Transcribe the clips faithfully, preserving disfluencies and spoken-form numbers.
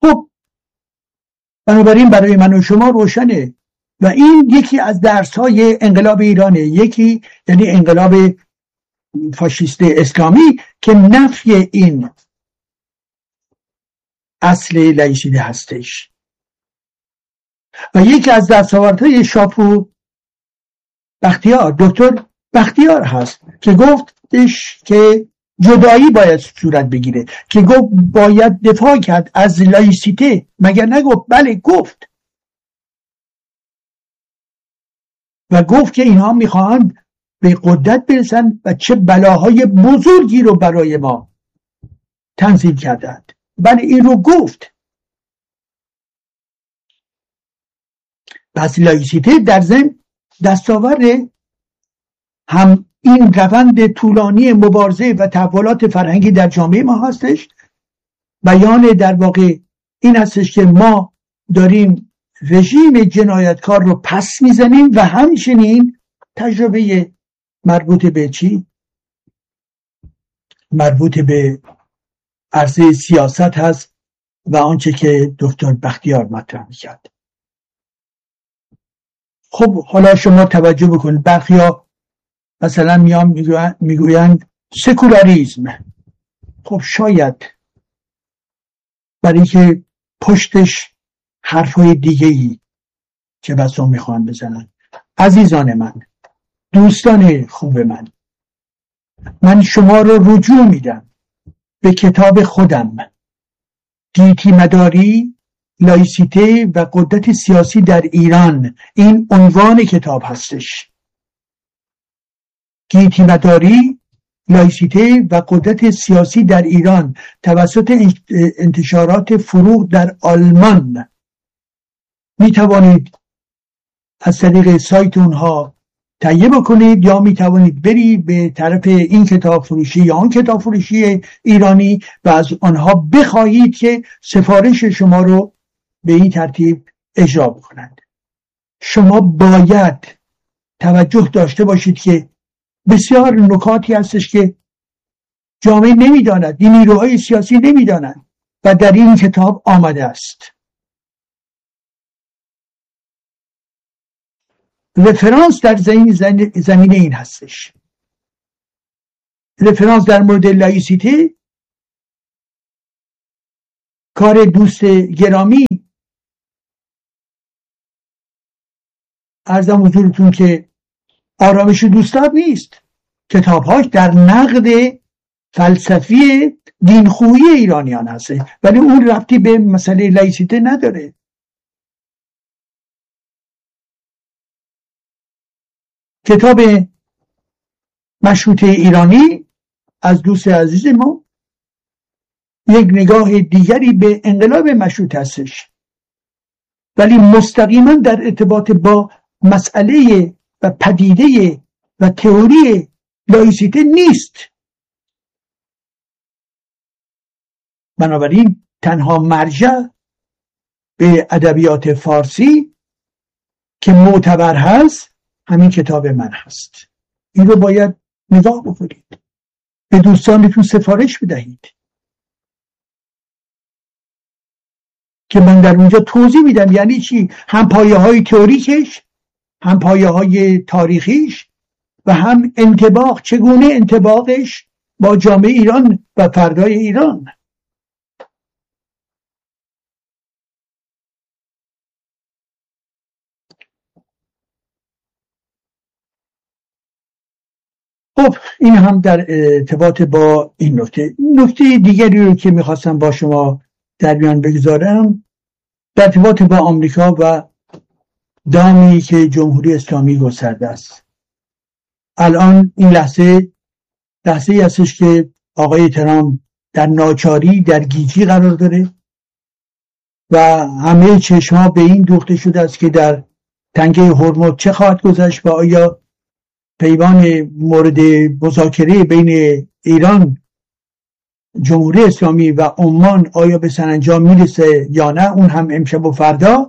خب بنابراین برای من و شما روشنه و این یکی از درس‌های انقلاب ایرانه، یکی یعنی انقلاب فاشیست اسلامی که نفی این اصل لایسیته هستش و یکی از دستاوردهای شاپور بختیار، دکتر بختیار هست که گفتش که جدایی باید صورت بگیره، که گفت باید دفاع کرد از لایسیته. مگر نگفت؟ بله گفت، و گفت که اینها میخواهند به قدرت برسن و چه بلاهای بزرگی رو برای ما تنظیم کردند. بله این رو گفت. پس لایسیته در ضمن دستاورد هم این روند طولانی مبارزه و تحولات فرهنگی در جامعه ما هستش. بیان در واقع این هستش که ما داریم رژیم جنایتکار رو پس میزنیم و همچنین تجربه مربوط به چی؟ مربوط به عرصه سیاست هست و آنچه که دکتر بختیار مطرح میکرد. خب حالا شما توجه بکنید، برخیا مثلا میان میگویند سکولاریسم. خب شاید برای اینکه پشتش حرفای دیگه‌ای چه بسا میخوان بزنن. عزیزان من، دوستان خوب من، من شما رو رجوع میدم به کتاب خودم، گیتی مداری، لایسیته و قدرت سیاسی در ایران. این عنوان کتاب هستش. گیتی مداری، لایسیته و قدرت سیاسی در ایران توسط انتشارات فروغ در آلمان. می توانید از طریق سایت اونها تهیه بکنید یا می توانید بری به طرف این کتاب فروشی یا آن کتاب فروشی ایرانی و از آنها بخواهید که سفارش شما رو به این ترتیب اجرا بکنند. شما باید توجه داشته باشید که بسیار نکاتی هستش که جامعه نمیداند، این نیروهای سیاسی نمیدانند و در این کتاب آمده است. رفرانس در زمینه این هستش. رفرانس در مورد لایسیته کار دوست گرامی عرضم حضورتون که آرامش دوستدار نیست. کتابهاش در نقد فلسفی دینخویی ایرانیان هست، ولی اون ربطی به مسئله لایسیته نداره. کتاب مشروطه ایرانی از دوست عزیز ما یک نگاه دیگری به انقلاب مشروطه هستش، ولی مستقیما در ارتباط با مسئله و پدیده و تئوری لایسیته نیست. بنابراین تنها مرجع به ادبیات فارسی که معتبر هست همین کتاب من هست. این رو باید نگاه بکنید، به دوستانتون سفارش بدهید که من در اونجا توضیح میدم یعنی چی، هم پایه های تئوریکش، هم پایه های تاریخیش و هم انطباق، چگونه انطباقش با جامعه ایران و فردای ایران. خب این هم در ارتباط با این نکته. نکته دیگری رو که میخواستم با شما در میان بگذارم در ارتباط با آمریکا و دامی که جمهوری اسلامی گسترده است. الان این لحظه لحظه ای هستش که آقای ترامپ در ناچاری در گیجی قرار داره و همه چشم‌ها به این دوخته شده است که در تنگه هرمز چه خواهد گذشت و آیا پیمان مورد مذاکره بین ایران، جمهوری اسلامی و عمان آیا به سرانجام میرسه یا نه، اون هم امشب و فردا.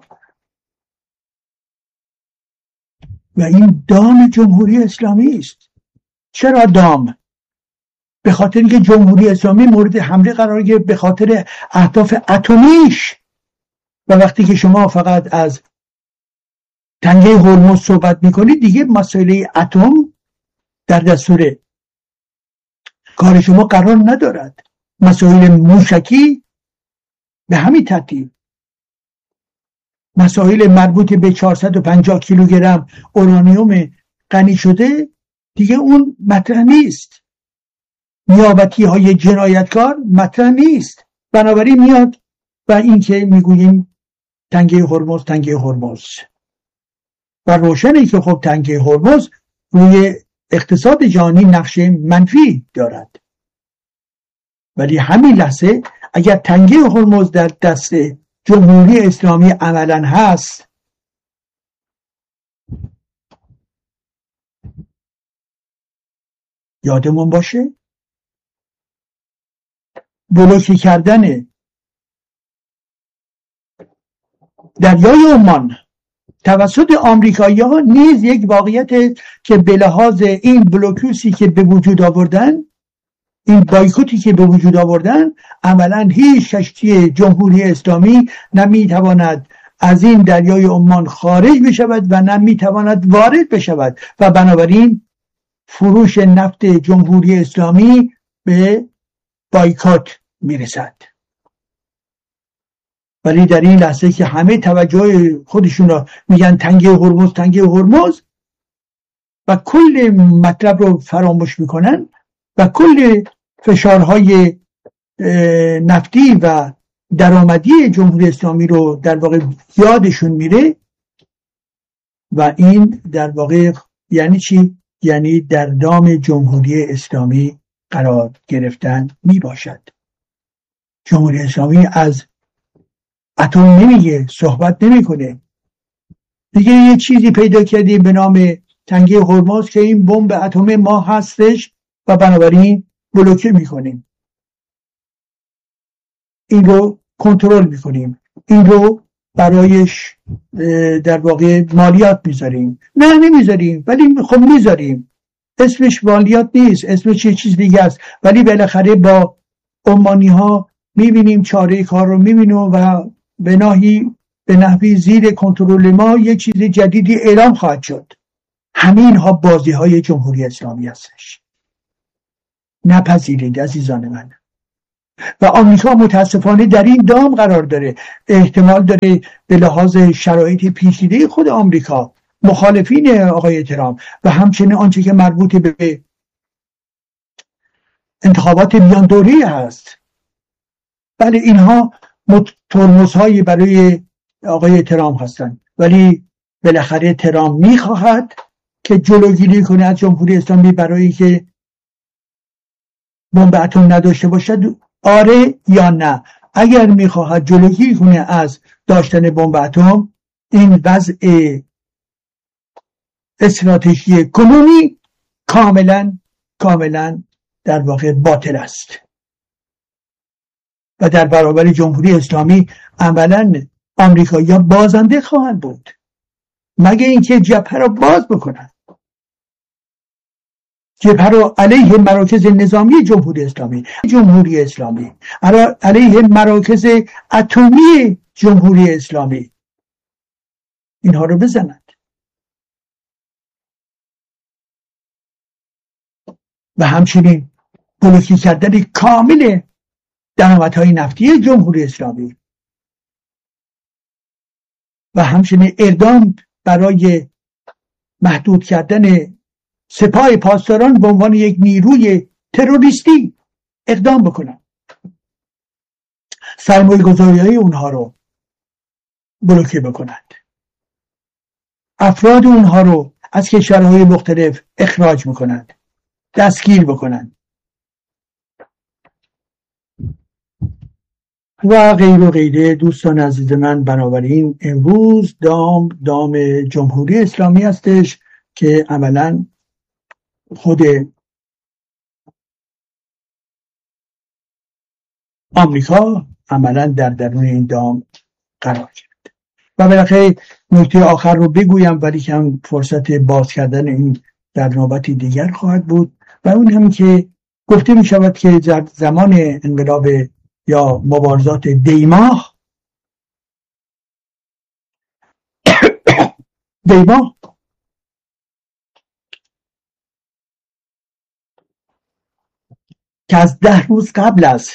و این دام جمهوری اسلامی است. چرا دام؟ به خاطر اینکه جمهوری اسلامی مورد حمله قرار گرفت به خاطر اهداف اتمیش و وقتی که شما فقط از تنگه هرمز صحبت میکنید دیگه مسئله اتم در دستور کار شما قرار ندارد. مسائل موشکی به همین ترتیب، مسائل مربوط به چهارصد و پنجاه کیلوگرم اورانیوم غنی شده دیگه اون مطرح نیست. نیابتی های جنایتکار مطرح نیست. بنابراین میاد و این که میگوییم تنگه هرمز تنگه هرمز و روشنه که خب تنگه هرمز روی اقتصاد جهانی نقش منفی دارد، ولی همین لحظه اگر تنگه هرمز در دست جمهوری اسلامی عملا هست، یادمون باشه بلوکی کردن دریای عمان توسط آمریکایی‌ها نیز یک واقعیت که به لحاظ این بلوکوسی که به وجود آوردن، این بایکوتی که به وجود آوردن، عملا هیچ کشتی جمهوری اسلامی نمیتواند از این دریای عمان خارج بشود و نمیتواند وارد بشود و بنابراین فروش نفت جمهوری اسلامی به بایکوت میرسد. ولی در این لحظه که همه توجه خودشون را میگن تنگه هرمز تنگه هرمز و کل مطلب رو فراموش میکنن و کل فشارهای نفتی و درآمدی جمهوری اسلامی رو در واقع یادشون میره و این در واقع یعنی چی؟ یعنی در دام جمهوری اسلامی قرار گرفتن می باشد. جمهوری اسلامی از اتم نمیگه، صحبت نمیکنه. دیگه یه چیزی پیدا کردیم به نام تنگه هرمز که این بمب اتم ما هستش و بنابراین بلوکه میکنیم، این رو کنترل میکنیم، این رو برایش در واقع مالیات میذاریم. نه نمیذاریم، ولی خب میذاریم. اسمش مالیات نیست، اسمش یه چیز دیگه است، ولی بالاخره با عمانی ها میبینیم چاره کار رو میبینیم و به نحوی به نحوی زیر کنترل ما یه چیز جدیدی اعلام خواهد شد. همین ها بازی های جمهوری اسلامی هستش. نپذیرید عزیزان من. و آمریکا متاسفانه در این دام قرار داره. احتمال داره به لحاظ شرایط پیچیده خود آمریکا، مخالفین آقای ترامپ و همچنین آنچه که مربوط به انتخابات میان دوره‌ای هست، بله اینها ترمزهایی برای آقای ترامپ هستند، ولی بالاخره ترامپ میخواهد که جلوگیری کنه از جمهوری اسلامی برای که بمب اتم نداشته باشد. آره یا نه؟ اگر میخواهد جلوگیری کنه از داشتن بمب اتم، این وضع استراتژی کنونی کاملا کاملا در واقع باطل است و در برابر جمهوری اسلامی عملا آمریکایی‌ها بازنده خواهند بود، مگه اینکه جبهه را باز بکنند، جبهه را علیه مراکز نظامی جمهوری اسلامی جمهوری اسلامی علیه مراکز اتمی جمهوری اسلامی اینها رو بزنند. و همچنین بلوکی کردن کامل درآمدهای نفتی جمهوری اسلامی و همچنین اقدام برای محدود کردن سپاه پاسداران به عنوان یک نیروی تروریستی اقدام بکنن، سرمایه گذاری اونها رو بلوکه بکنند، افراد اونها رو از کشورهای مختلف اخراج بکنند، دستگیر بکنند و غیر و غیره. دوستان عزیز من، بنابراین امروز دام دام جمهوری اسلامی هستش که عملا خود آمریکا عملا در درون این دام قرار گرفت. و بالاخره نکته آخر رو بگویم، ولی که هم فرصت باز کردن این در نوبتی دیگر خواهد بود، و اون هم که گفته می شود که در زمان انقلاب یا مبارزات دیماه دیما که از ده روز قبل از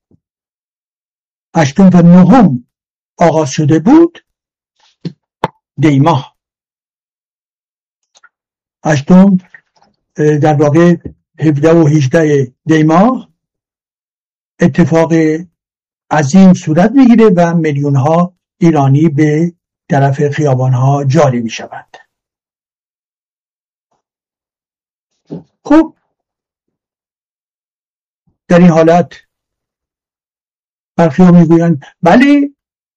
هشتم و نهم آغاز شده بود، دیما هشتم در واقع هفده و هجده دیما اتفاق عظیم صورت میگیره و میلیون ها ایرانی به طرف خیابان ها جاری میشوند. خب در این حالت برخی ها میگویند بله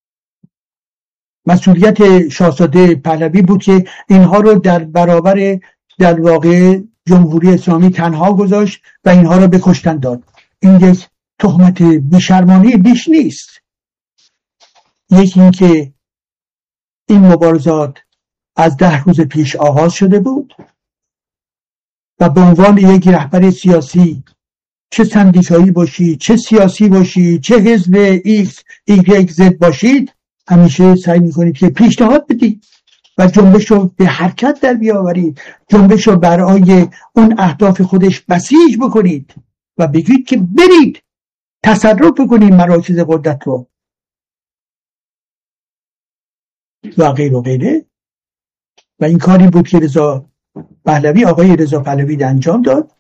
مسئولیت شاهزاده پهلوی بود که اینها رو در برابر در واقع جمهوری اسلامی تنها گذاشت و اینها رو به کشتن داد. این یک تهمت بیشرمانه بیش نیست. یکی این که این مبارزات از ده روز پیش آغاز شده بود و به عنوان یک رهبر سیاسی، چه سندیکایی باشید، چه سیاسی باشید، چه حزب ایکس ایگرگ زد باشید، همیشه سعی میکنید که پیشنهاد بدید و جنبش رو به حرکت در بیاورید، جنبش رو برای اون اهداف خودش بسیج بکنید و بگید که برید تصرف بکنید مراکز قدرت رو و غیر و غیره. و این کاری بود که رضا پهلوی آقای رضا پهلوی انجام داد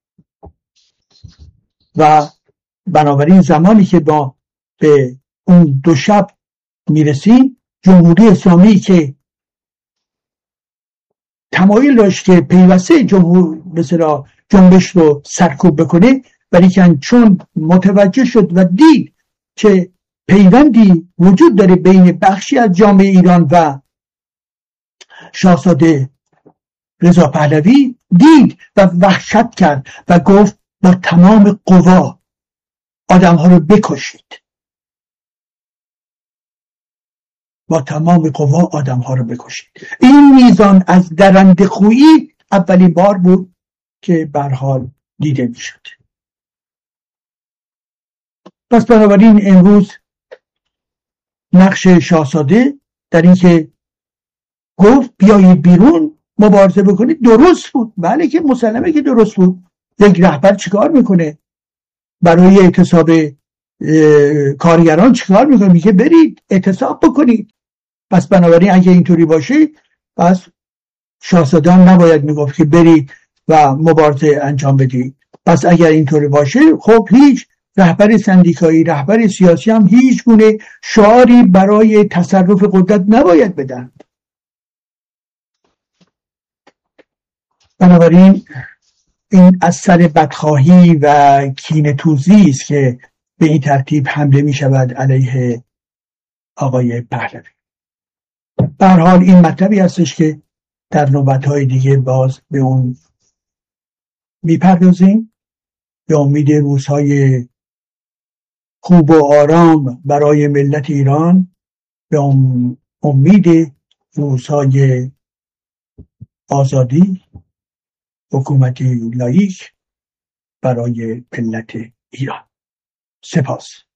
و بنابراین زمانی که با به اون دو شب میرسیم، جمهوری اسلامی که تمایل داشت که پیوسته جمهور مثلا جنبش رو سرکوب بکنه، ولی که چون متوجه شد و دید که پیوندی وجود داره بین بخشی از جامعه ایران و شاهزاده رضا پهلوی، دید و وحشت کرد و گفت با تمام قوا آدم ها رو بکشید، با تمام قوا آدم ها رو بکشید. این میزان از درنده خویی اولین بار بود که به هر حال دیده می شد. پس بنابراین امروز نقش شاهزاده در این که گفت بیایید بیرون مبارزه بکنید درست بود. بله که مسلمه که درست بود. یک رهبر چیکار میکنه؟ برای اعتصاب کارگران چیکار میکنه؟ میگه برید اعتصاب بکنید. پس بنابراین اگه اینطوری باشه، پس شاهزاده هم نباید میگفت که برید و مبارزه انجام بدید. پس اگر اینطوری باشه، خب هیچ رهبر سندیکایی، رهبر سیاسی هم هیچ گونه شعاری برای تصرف قدرت نباید بدن. بنابراین این اثر بدخواهی و کینه‌توزی است که به این ترتیب حمله می شود علیه آقای پهلوی. به هر حال این مطلبی هستش که در نوبت‌های دیگه باز به اون میپردازیم، به امید روزهای خوب و آرام برای ملت ایران، به امید روزهای آزادی، حکومتی لایق برای ملت ایران. سپاس.